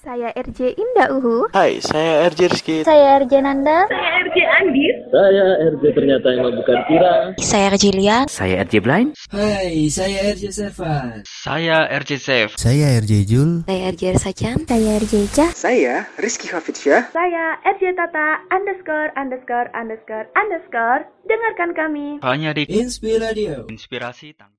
Saya RJ Indah Uhu. Hai, saya RJ Rizky. Saya RJ Nanda. Saya RJ Andis. Saya RJ ternyata yang bukan Kira. Saya RJ Lia. Saya RJ Blind. Hai, saya RJ Servan. Saya RJ Safe. Saya RJ Jul. Saya RJ Sajan. Saya RJ Cah. Saya Rizky Hafidsyah. Saya RJ Tata ______. Dengarkan kami hanya di Inspiradio. Inspirasi tanpa.